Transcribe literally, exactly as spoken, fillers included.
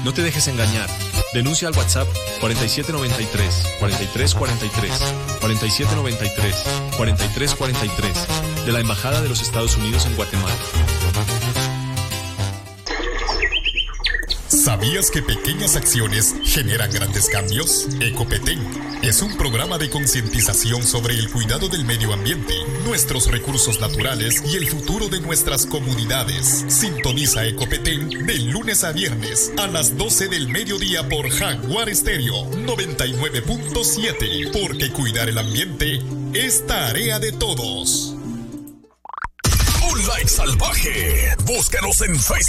No te dejes engañar. Denuncia al WhatsApp cuatro siete nueve tres, cuatro tres cuatro tres, cuatro siete nueve tres, cuatro tres cuatro tres de la Embajada de los Estados Unidos en Guatemala. ¿Sabías que pequeñas acciones generan grandes cambios? Ecopetén es un programa de concientización sobre el cuidado del medio ambiente, nuestros recursos naturales y el futuro de nuestras comunidades. Sintoniza Ecopetén de lunes a viernes a las doce del mediodía por Jaguar Estéreo noventa y nueve punto siete, porque cuidar el ambiente es tarea de todos. Un like salvaje. Búscanos en Facebook.